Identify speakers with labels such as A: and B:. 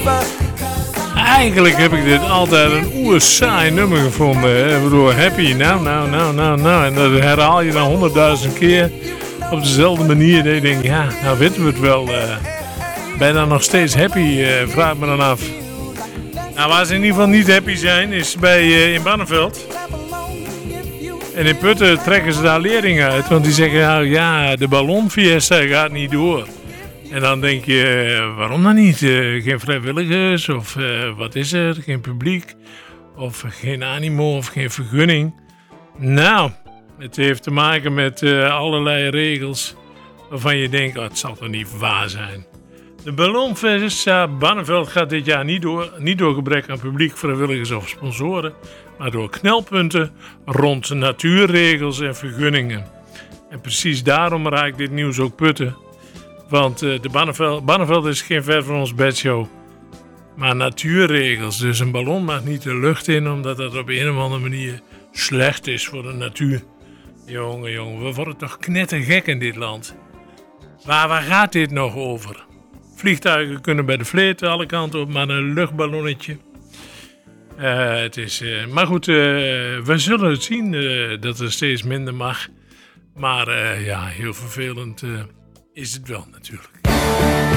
A: Eigenlijk heb ik dit altijd een oersaai nummer gevonden. Ik bedoel, happy, nou. En dat herhaal je dan 100.000 keer op dezelfde manier. Dat je denkt, ja, nou weten we het wel. Ben je dan nog steeds happy? Vraag me dan af. Nou, waar ze in ieder geval niet happy zijn, is in Barneveld. En in Putten trekken ze daar leerlingen uit. Want die zeggen, nou ja, de ballonfiesta gaat niet door. En dan denk je, waarom dan niet? Geen vrijwilligers of wat is er? Geen publiek of geen animo of geen vergunning. Nou, het heeft te maken met allerlei regels waarvan je denkt, het zal toch niet waar zijn. De Ballonfiesta Barneveld gaat dit jaar niet door gebrek aan publiek, vrijwilligers of sponsoren, maar door knelpunten rond natuurregels en vergunningen. En precies daarom raakt dit nieuws ook Putten. Want de Barneveld is geen ver van ons bedshow. Maar natuurregels. Dus een ballon mag niet de lucht in, omdat dat op een of andere manier slecht is voor de natuur. Jongen, we worden toch knettergek in dit land. Waar gaat dit nog over? Vliegtuigen kunnen bij de vleet alle kanten op, maar een luchtballonnetje. Maar goed, we zullen het zien dat er steeds minder mag. Maar ja, heel vervelend is het wel natuurlijk.